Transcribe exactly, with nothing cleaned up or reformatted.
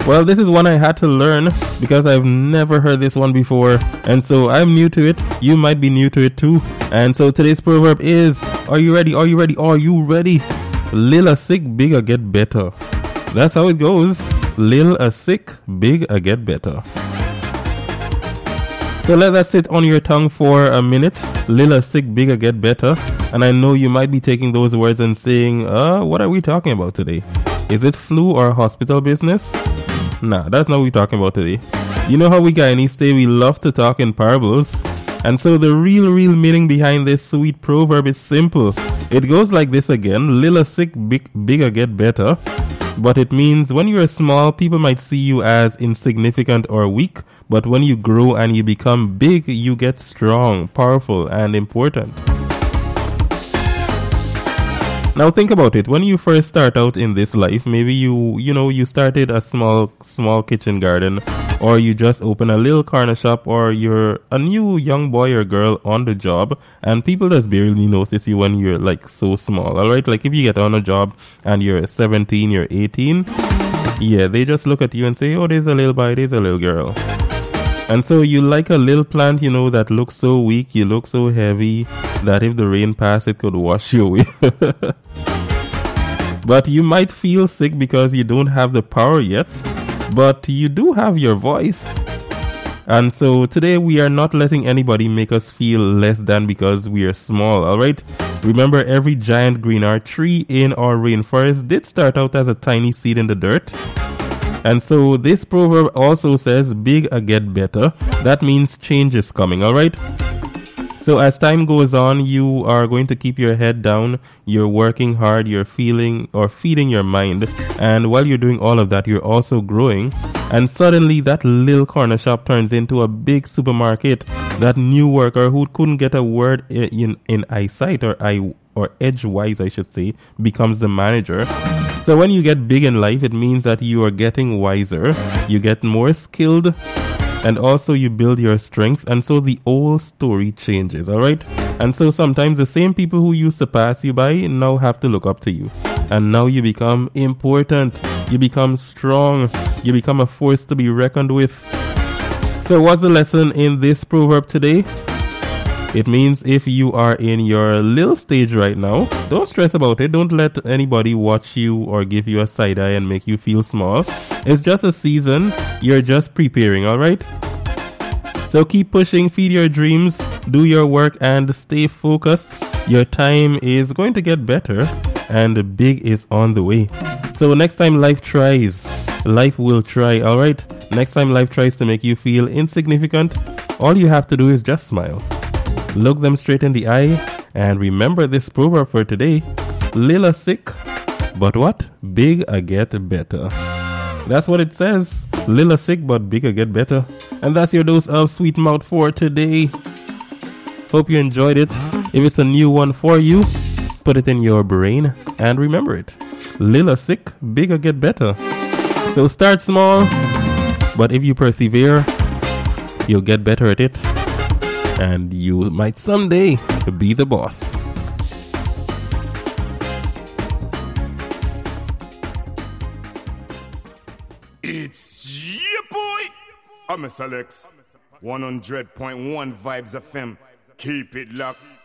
Well, this is one I had to learn because I've never heard this one before. And so I'm new to it. You might be new to it too. And so today's proverb is, are you ready? Are you ready? Are you ready? Lil a sick, big a get better. That's how it goes. Lil a sick, big a get better. So let that sit on your tongue for a minute. Lil a sick, big a get better. And I know you might be taking those words and saying, uh, what are we talking about today? Is it flu or hospital business? Nah, that's not what we're talking about today. You know how we Guyanese say we love to talk in parables? And so the real, real meaning behind this sweet proverb is simple. It goes like this again. Lil a sick, big, bigger get better. But it means when you're small, people might see you as insignificant or weak. But when you grow and you become big, you get strong, powerful, and important. Now think about it. When you first start out in this life, maybe you, you know, you started a small, small kitchen garden, or you just open a little corner shop, or you're a new young boy or girl on the job, and people just barely notice you when you're like so small. All right, like if you get on a job and you're seventeen, you're eighteen, yeah, they just look at you and say, "Oh, there's a little boy, there's a little girl." And so you like a little plant, you know, that looks so weak, you look so heavy, that if the rain passed, it could wash you away. But you might feel sick because you don't have the power yet, but you do have your voice. And so today we are not letting anybody make us feel less than because we are small, all right? Remember, every giant green or tree in our rainforest did start out as a tiny seed in the dirt. And so this proverb also says, big a get better. That means change is coming, all right? So as time goes on, you are going to keep your head down. You're working hard. You're feeling or feeding your mind. And while you're doing all of that, you're also growing. And suddenly that little corner shop turns into a big supermarket. That new worker who couldn't get a word in, in eyesight or eye or edgewise, I should say, becomes the manager. So when you get big in life, it means that you are getting wiser, you get more skilled, and also you build your strength. And so the old story changes, all right? And so sometimes the same people who used to pass you by now have to look up to you. And now you become important, you become strong, you become a force to be reckoned with. So what's the lesson in this proverb today? It means if you are in your little stage right now, don't stress about it. Don't let anybody watch you or give you a side eye and make you feel small. It's just a season. You're just preparing, all right? So keep pushing, feed your dreams, do your work, and stay focused. Your time is going to get better, and the big is on the way. So next time life tries, life will try, all right? Next time life tries to make you feel insignificant, all you have to do is just smile. Look them straight in the eye and remember this proverb for today. Lil a sick, but what? Big a get better. That's what it says. Lil a sick, but big a get better. And that's your dose of sweet mouth for today. Hope you enjoyed it. If it's a new one for you, put it in your brain and remember it. Lil a sick, big a get better. So start small, but if you persevere, you'll get better at it. And you might someday be the boss. It's your boy, I'm Miss Alex. one hundred point one Vibes F M. Keep it locked.